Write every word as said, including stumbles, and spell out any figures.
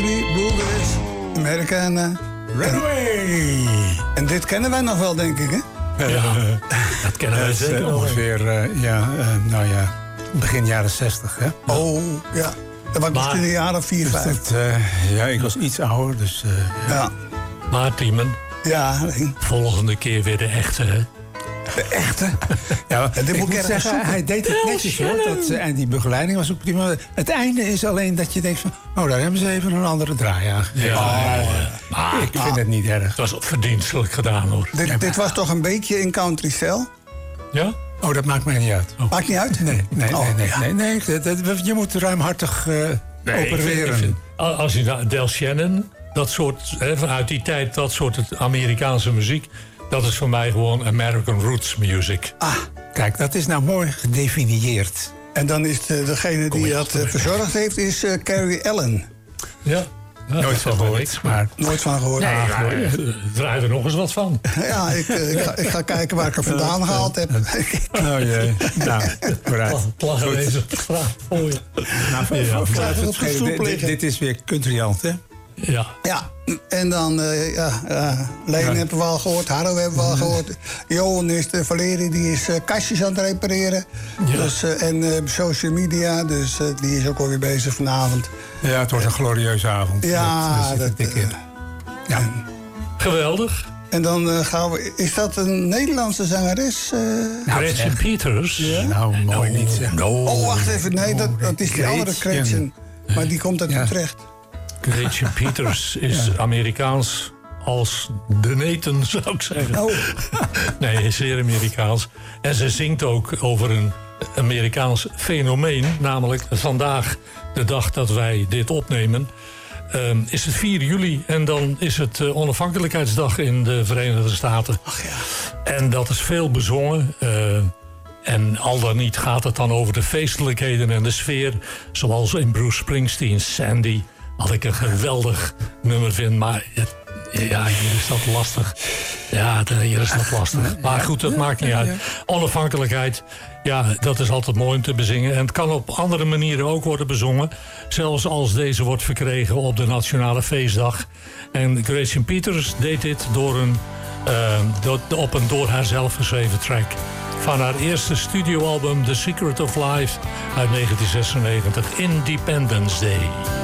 country, bluegrass, Americana. Runaway! En, en dit kennen wij nog wel, denk ik, hè? Ja, dat kennen wij zeker uh, ongeveer, uh, ja, uh, nou ja, begin jaren zestig, hè? Oh, ja. Dat was misschien in de jaren vier, dus vijf. dat, uh, ja, ik was iets ouder, dus... Uh, ja. ja. Maar, Tiemen, ja, nee. volgende keer weer de echte, hè? De echte? Ja, en dit ik moet moet ik zeggen, zoeken. hij deed het netjes, hoor. Dat, uh, en die begeleiding was ook prima. Het einde is alleen dat je denkt van... oh, daar hebben ze even een andere draai aan. Ja, ja, ja. Maar, ik vind maar, het niet erg. Het was verdienstelijk gedaan, hoor. Dit, ja, dit was toch een beetje in country-stijl? Ja? Oh, dat maakt mij niet uit. Oh. Maakt niet uit? Nee, nee, oh, nee. nee, ja. nee, nee dat, dat, je moet ruimhartig uh, nee, opereren. Ik vind, ik vind, als je naar Del Shannon, dat soort, hè, vanuit die tijd, dat soort het Amerikaanse muziek... dat is voor mij gewoon American Roots music. Ah, kijk, dat is nou mooi gedefinieerd. En dan is de, degene die dat uh, verzorgd heeft, is uh, Carrie Allen. Ja. Ja, nooit van gehoord, niks, maar... Nooit van gehoord. Nee, ja, ja, draai er nog eens wat van. Ja, ik, uh, ik, ga, ik ga kijken waar ik er vandaan gehaald heb. Oh jee, nou, vooruit. Plagen deze vraag voor je. Nou, ja, ja, dit, dit, dit is weer countryant, hè? Ja. Ja, en dan, uh, ja, uh, Leen ja. hebben we al gehoord, Harro hebben we al gehoord. Johan is de Valeri, die is uh, kastjes aan het repareren. Ja. Dus, uh, en uh, social media, dus uh, die is ook alweer bezig vanavond. Ja, het wordt een glorieuze avond. Ja, dat, dat, dat, uh, ja. Geweldig. En dan uh, gaan we... Is dat een Nederlandse zangeres? Uh? Nou, Gretchen Peters. Ja? Nou, mooi no, niet zeg. No. Oh, wacht even. Nee, dat, dat is die andere Gretchen. Maar die komt uit Utrecht. Ja. Gretchen Peters is ja. Amerikaans als de neten, zou ik zeggen. Oh. Nee, zeer Amerikaans. En ze zingt ook over een Amerikaans fenomeen. Namelijk vandaag, de dag dat wij dit opnemen... Um, is het vier juli en dan is het uh, onafhankelijkheidsdag in de Verenigde Staten. Ach ja. En dat is veel bezongen. Uh, en al dan niet gaat het dan over de feestelijkheden en de sfeer. Zoals in Bruce Springsteen's Sandy... wat ik een geweldig nummer vind, maar het, ja, hier is dat lastig. Ja, hier is dat lastig. Maar goed, dat maakt niet uit. Onafhankelijkheid, ja, dat is altijd mooi om te bezingen. En het kan op andere manieren ook worden bezongen. Zelfs als deze wordt verkregen op de Nationale Feestdag. En Gretchen Peters deed dit door een, uh, op een door haarzelf geschreven track. Van haar eerste studioalbum The Secret of Life uit negentien zesennegentig, Independence Day.